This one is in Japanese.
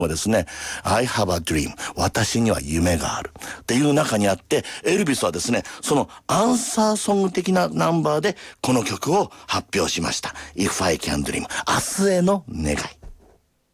はですね、I have a dream 私には夢があるっていう中にあって、エルビスはですね、そのアンサーソング的なナンバーでこの曲を発表しました。If I Can Dream 明日への願い。